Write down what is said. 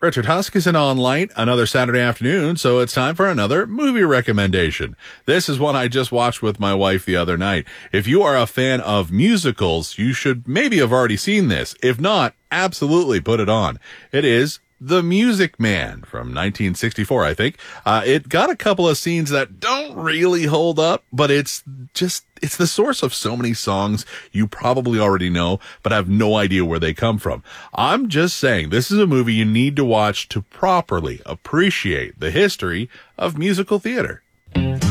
Richard Huskisson on Light, another Saturday afternoon, so it's time for another movie recommendation. This is one I just watched with my wife the other night. If you are a fan of musicals, you should maybe have already seen this. If not, absolutely put it on. It is The Music Man from 1964, I think. It got a couple of scenes that don't really hold up, but it's the source of so many songs you probably already know, but have no idea where they come from. I'm just saying, this is a movie you need to watch to properly appreciate the history of musical theater.